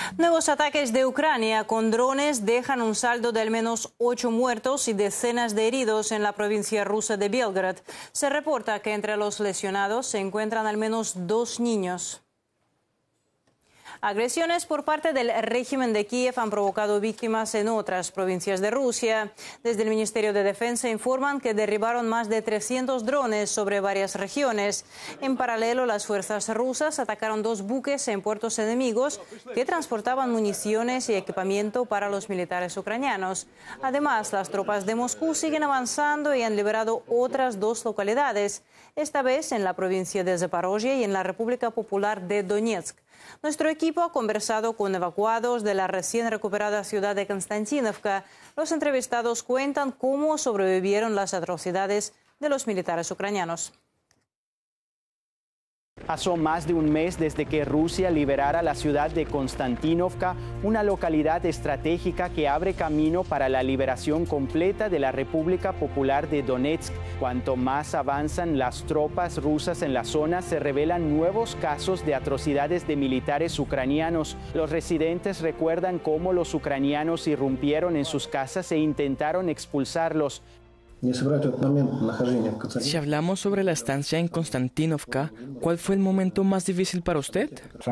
Nuevos ataques de Ucrania con drones dejan un saldo de al menos 8 muertos y decenas de heridos en la provincia rusa de Belgrad. Se reporta que entre los lesionados se encuentran al menos 2 niños. Agresiones por parte del régimen de Kiev han provocado víctimas en otras provincias de Rusia. Desde el Ministerio de Defensa informan que derribaron más de 300 drones sobre varias regiones. En paralelo, las fuerzas rusas atacaron 2 buques en puertos enemigos que transportaban municiones y equipamiento para los militares ucranianos. Además, las tropas de Moscú siguen avanzando y han liberado otras 2 localidades, esta vez en la provincia de Zaporozhye y en la República Popular de Donetsk. Nuestro equipo ha conversado con evacuados de la recién recuperada ciudad de Konstantinovka. Los entrevistados cuentan cómo sobrevivieron las atrocidades de los militares ucranianos. Pasó más de un mes desde que Rusia liberara la ciudad de Konstantinovka, una localidad estratégica que abre camino para la liberación completa de la República Popular de Donetsk. Cuanto más avanzan las tropas rusas en la zona, se revelan nuevos casos de atrocidades de militares ucranianos. Los residentes recuerdan cómo los ucranianos irrumpieron en sus casas e intentaron expulsarlos. Si hablamos sobre la estancia en Konstantinovka, ¿cuál fue el momento más difícil para usted?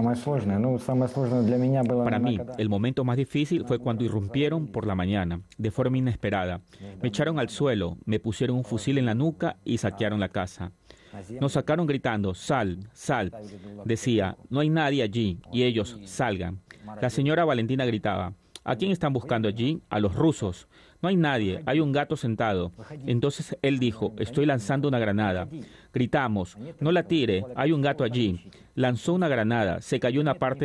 Para mí, el momento más difícil fue cuando irrumpieron por la mañana, de forma inesperada. Me echaron al suelo, me pusieron un fusil en la nuca y saquearon la casa. Nos sacaron gritando, sal, sal. Decía, no hay nadie allí, y ellos, salgan. La señora Valentina gritaba, ¿a quién están buscando allí? A los rusos. No hay nadie, hay un gato sentado. Entonces él dijo, estoy lanzando una granada. Gritamos, no la tire, hay un gato allí. Lanzó una granada, se cayó una parte